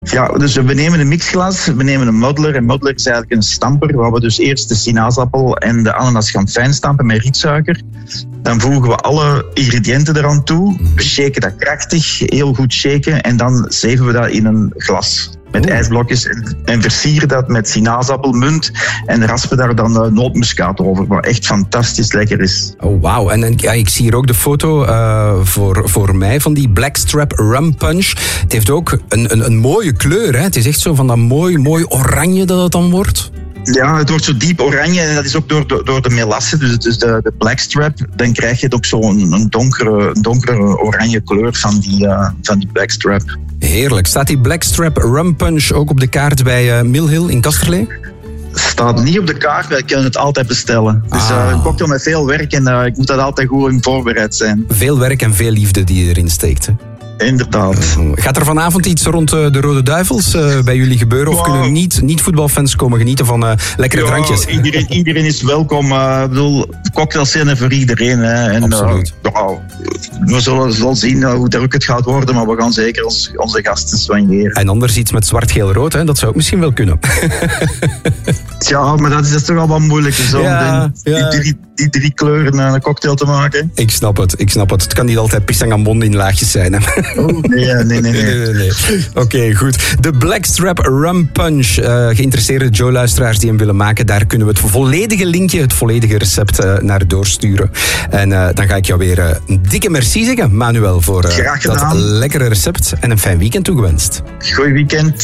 Ja, dus we nemen een mixglas, we nemen een modeler. En modeler is eigenlijk een stamper, waar we dus eerst de sinaasappel en de ananas gaan fijn stampen met rietsuiker. Dan voegen we alle ingrediënten eraan toe. We shaken dat krachtig, heel goed shaken. En dan zeven we dat in een glas met ijsblokjes. En versieren dat met sinaasappelmunt. En raspen daar dan nootmuskaat over, wat echt fantastisch lekker is. Oh, wauw. En ja, ik zie hier ook de foto voor mij van die Blackstrap Rum Punch. Het heeft ook een mooie kleur. Hè? Het is echt zo van dat mooi oranje dat het dan wordt. Ja, het wordt zo diep oranje en dat is ook door de melasse, dus de blackstrap. Dan krijg je het ook zo'n donkere oranje kleur van die blackstrap. Heerlijk. Staat die Blackstrap Rum Punch ook op de kaart bij Mill Hill in Kasterlee? Staat niet op de kaart, wij kunnen het altijd bestellen. Dus een cocktail met veel werk en ik moet dat altijd goed in voorbereid zijn. Veel werk en veel liefde die je erin steekt, hè? Inderdaad. Gaat er vanavond iets rond de Rode Duivels bij jullie gebeuren? Of kunnen niet voetbalfans komen genieten van lekkere drankjes? Iedereen is welkom. Ik bedoel, cocktails zijn er voor iedereen. Hè. En, absoluut. We zullen zien hoe druk het gaat worden, maar we gaan zeker onze gasten soigneren. En anders iets met zwart, geel, rood, hè? Dat zou ook misschien wel kunnen. Ja, maar dat is toch al wat moeilijk. Die drie kleuren een cocktail te maken. Ik snap het. Het kan niet altijd pisang aan bond in laagjes zijn. Hè? Oh, nee. Oké, goed. De Blackstrap Rum Punch. Geïnteresseerde Joe-luisteraars die hem willen maken, daar kunnen we het volledige linkje, het volledige recept naar doorsturen. En dan ga ik jou weer een dikke merci zeggen, Manuel, voor dat lekkere recept. En een fijn weekend toegewenst. Goeie weekend.